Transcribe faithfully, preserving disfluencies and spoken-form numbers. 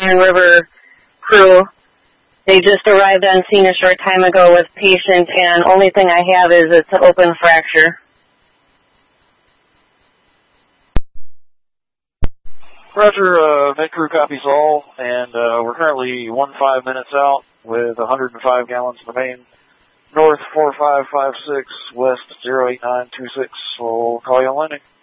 Iron River crew. They just arrived on scene a short time ago with patient, and only thing I have is it's an open fracture. Roger, uh, med crew copies all, and uh, we're currently one five minutes out with one hundred five gallons in the main. North four five five six, west zero eight nine two six. We'll call you on landing.